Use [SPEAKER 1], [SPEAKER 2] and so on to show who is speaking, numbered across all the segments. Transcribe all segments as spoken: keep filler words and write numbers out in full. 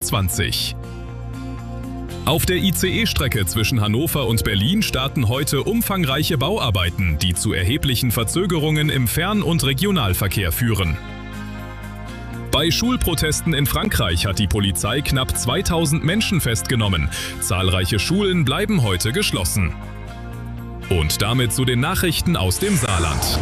[SPEAKER 1] zweitausendzweiundzwanzig. Auf der I C E-Strecke zwischen Hannover und Berlin starten heute umfangreiche Bauarbeiten, die zu erheblichen Verzögerungen im Fern- und Regionalverkehr führen. Bei Schulprotesten in Frankreich hat die Polizei knapp zweitausend Menschen festgenommen. Zahlreiche Schulen bleiben heute geschlossen. Und damit zu den Nachrichten aus dem Saarland.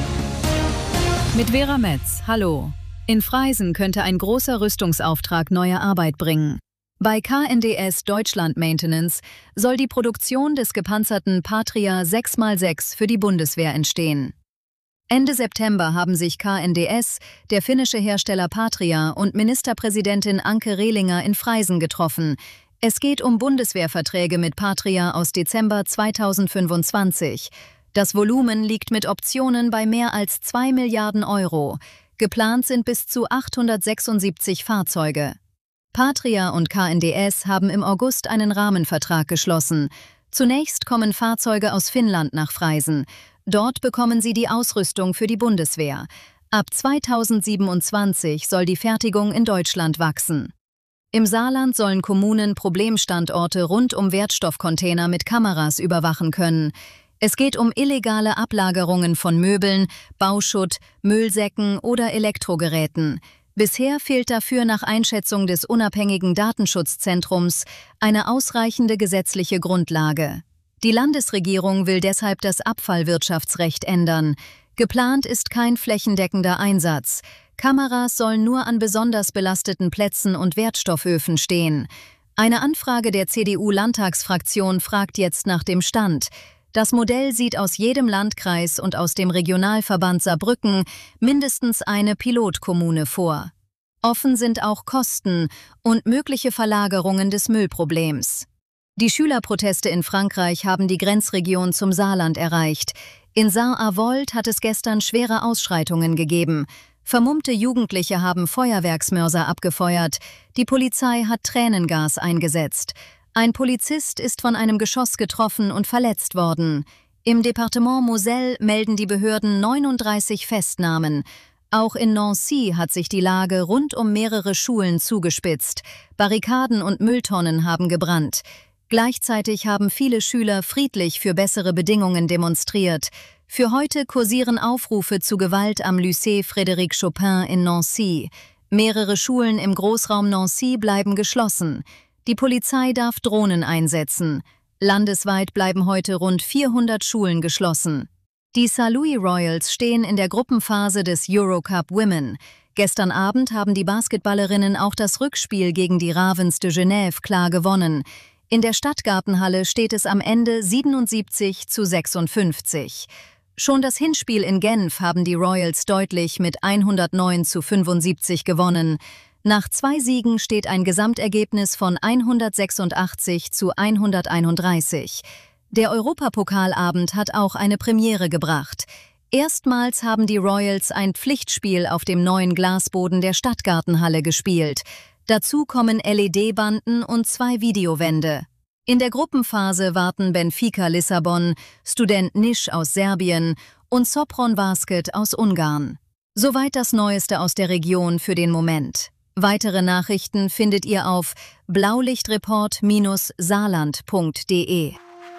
[SPEAKER 2] Mit Vera Metz, hallo. In Freisen könnte ein großer Rüstungsauftrag neue Arbeit bringen. Bei K N D S Deutschland Maintenance soll die Produktion des gepanzerten Patria sechs mal sechs für die Bundeswehr entstehen. Ende September haben sich K N D S, der finnische Hersteller Patria und Ministerpräsidentin Anke Rehlinger in Freisen getroffen. Es geht um Bundeswehrverträge mit Patria aus Dezember zweitausendfünfundzwanzig. Das Volumen liegt mit Optionen bei mehr als zwei Milliarden Euro. Geplant sind bis zu achthundertsechsundsiebzig Fahrzeuge. Patria und K N D S haben im August einen Rahmenvertrag geschlossen. Zunächst kommen Fahrzeuge aus Finnland nach Freisen. Dort bekommen sie die Ausrüstung für die Bundeswehr. Ab zweitausendsiebenundzwanzig soll die Fertigung in Deutschland wachsen. Im Saarland sollen Kommunen Problemstandorte rund um Wertstoffcontainer mit Kameras überwachen können. Es geht um illegale Ablagerungen von Möbeln, Bauschutt, Müllsäcken oder Elektrogeräten. Bisher fehlt dafür nach Einschätzung des unabhängigen Datenschutzzentrums eine ausreichende gesetzliche Grundlage. Die Landesregierung will deshalb das Abfallwirtschaftsrecht ändern. Geplant ist kein flächendeckender Einsatz. Kameras sollen nur an besonders belasteten Plätzen und Wertstoffhöfen stehen. Eine Anfrage der C D U-Landtagsfraktion fragt jetzt nach dem Stand. Das Modell sieht aus jedem Landkreis und aus dem Regionalverband Saarbrücken mindestens eine Pilotkommune vor. Offen sind auch Kosten und mögliche Verlagerungen des Müllproblems. Die Schülerproteste in Frankreich haben die Grenzregion zum Saarland erreicht. In Saar-Avold hat es gestern schwere Ausschreitungen gegeben. Vermummte Jugendliche haben Feuerwerksmörser abgefeuert. Die Polizei hat Tränengas eingesetzt. Ein Polizist ist von einem Geschoss getroffen und verletzt worden. Im Departement Moselle melden die Behörden neununddreißig Festnahmen. Auch in Nancy hat sich die Lage rund um mehrere Schulen zugespitzt. Barrikaden und Mülltonnen haben gebrannt. Gleichzeitig haben viele Schüler friedlich für bessere Bedingungen demonstriert. Für heute kursieren Aufrufe zu Gewalt am Lycée Frédéric Chopin in Nancy. Mehrere Schulen im Großraum Nancy bleiben geschlossen. Die Polizei darf Drohnen einsetzen. Landesweit bleiben heute rund vierhundert Schulen geschlossen. Die Saint-Louis Royals stehen in der Gruppenphase des Eurocup Women. Gestern Abend haben die Basketballerinnen auch das Rückspiel gegen die Ravens de Genève klar gewonnen. In der Stadtgartenhalle steht es am Ende siebenundsiebzig zu sechsundfünfzig. Schon das Hinspiel in Genf haben die Royals deutlich mit hundertneun zu fünfundsiebzig gewonnen. Nach zwei Siegen steht ein Gesamtergebnis von hundertsechsundachtzig zu hunderteinunddreißig. Der Europapokalabend hat auch eine Premiere gebracht. Erstmals haben die Royals ein Pflichtspiel auf dem neuen Glasboden der Stadtgartenhalle gespielt. Dazu kommen L E D-Banden und zwei Videowände. In der Gruppenphase warten Benfica Lissabon, Student Niš aus Serbien und Sopron Basket aus Ungarn. Soweit das Neueste aus der Region für den Moment. Weitere Nachrichten findet ihr auf blaulichtreport Bindestrich saarland punkt de.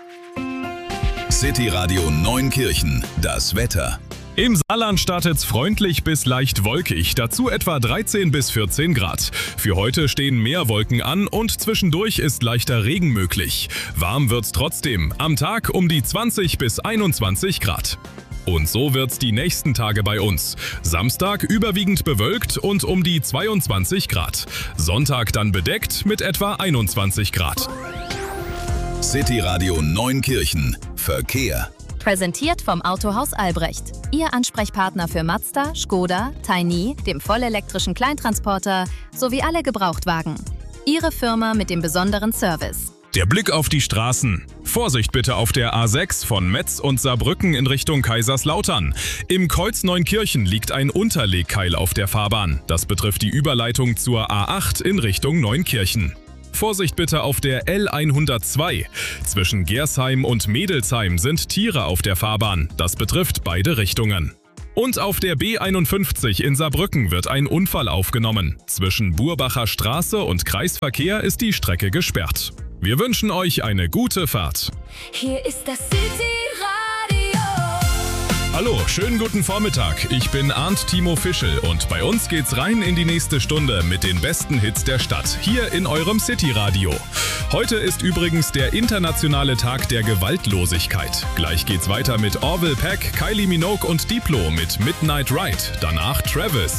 [SPEAKER 3] City Radio Neunkirchen, das Wetter.
[SPEAKER 1] Im Saarland startet's freundlich bis leicht wolkig, dazu etwa dreizehn bis vierzehn Grad. Für heute stehen mehr Wolken an und zwischendurch ist leichter Regen möglich. Warm wird's trotzdem, am Tag um die zwanzig bis einundzwanzig Grad. Und so wird's die nächsten Tage bei uns. Samstag überwiegend bewölkt und um die zweiundzwanzig Grad. Sonntag dann bedeckt mit etwa einundzwanzig Grad.
[SPEAKER 3] City Radio Neunkirchen, Verkehr.
[SPEAKER 4] Präsentiert vom Autohaus Albrecht. Ihr Ansprechpartner für Mazda, Škoda, Tiny, dem vollelektrischen Kleintransporter sowie alle Gebrauchtwagen. Ihre Firma mit dem besonderen Service.
[SPEAKER 1] Der Blick auf die Straßen. Vorsicht bitte auf der A sechs von Metz und Saarbrücken in Richtung Kaiserslautern. Im Kreuz Neunkirchen liegt ein Unterlegkeil auf der Fahrbahn. Das betrifft die Überleitung zur A acht in Richtung Neunkirchen. Vorsicht bitte auf der L hundertzwei. Zwischen Gersheim und Mädelsheim sind Tiere auf der Fahrbahn. Das betrifft beide Richtungen. Und auf der B einundfünfzig in Saarbrücken wird ein Unfall aufgenommen. Zwischen Burbacher Straße und Kreisverkehr ist die Strecke gesperrt. Wir wünschen euch eine gute Fahrt.
[SPEAKER 5] Hier ist das City-Radio.
[SPEAKER 1] Hallo, schönen guten Vormittag. Ich bin Arndt Timo Fischel und bei uns geht's rein in die nächste Stunde mit den besten Hits der Stadt, hier in eurem City-Radio. Heute ist übrigens der internationale Tag der Gewaltlosigkeit. Gleich geht's weiter mit Orville Peck, Kylie Minogue und Diplo mit Midnight Ride. Danach Travis